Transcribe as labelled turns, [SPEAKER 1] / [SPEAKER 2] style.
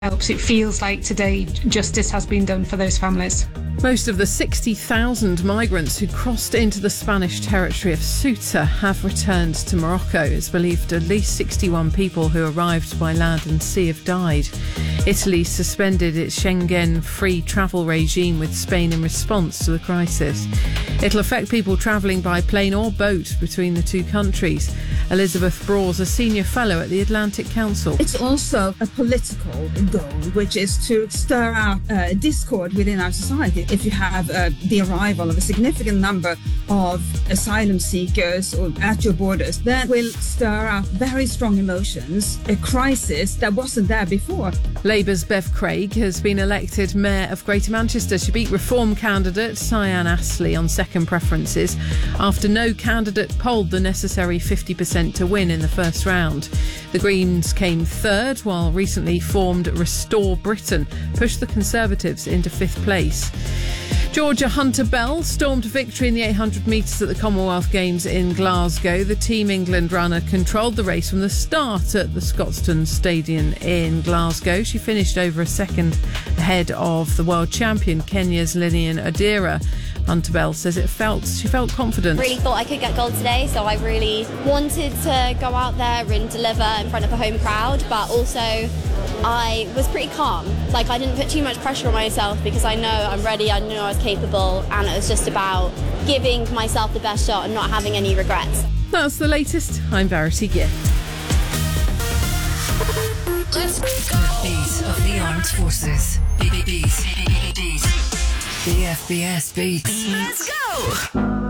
[SPEAKER 1] helps. It feels like today justice has been done for those families.
[SPEAKER 2] Most of the 60,000 migrants who crossed into the Spanish territory of Ceuta have returned to Morocco. It's believed at least 61 people who arrived by land and sea have died. Italy suspended its Schengen free travel regime with Spain in response to the crisis. It'll affect people travelling by plane or boat between the two countries. Elizabeth Braw's a senior fellow at the Atlantic Council.
[SPEAKER 3] It's also a political goal, which is to stir up discord within our society. If you have the arrival of a significant number of asylum seekers at your borders, that will stir up very strong emotions, a crisis that wasn't there before.
[SPEAKER 2] Labour's Bev Craig has been elected Mayor of Greater Manchester. She beat Reform candidate Cyan Astley on second preferences after no candidate polled the necessary 50% to win in the first round. The Greens came third, while recently formed Restore Britain pushed the Conservatives into fifth place. Georgia Hunter Bell stormed victory in the 800 metres at the Commonwealth Games in Glasgow. The Team England runner controlled the race from the start at the Scotstoun Stadium in Glasgow. She finished over a second ahead of the world champion Kenya's Lilian Odera. Hunter Bell says she felt confident.
[SPEAKER 4] Really thought I could get gold today, so I really wanted to go out there and deliver in front of a home crowd, but also I was pretty calm. Like, I didn't put too much pressure on myself because I know I'm ready, I knew I was capable, and it was just about giving myself the best shot and not having any regrets.
[SPEAKER 2] That's the latest. I'm Verity Gift.
[SPEAKER 5] Let's go. The beat of the armed forces. Beat. The FBS beats. Let's go.